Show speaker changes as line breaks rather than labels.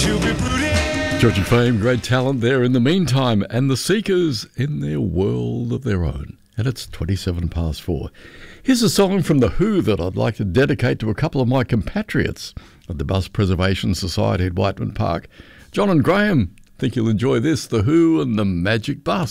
Georgie Fame, great talent there in the meantime, and the Seekers in their world of their own. And it's 4. Here's a song from The Who that I'd like to dedicate to a couple of my compatriots at the Bus Preservation Society at Whiteman Park. John and Graham, think you'll enjoy this, The Who and the Magic Bus.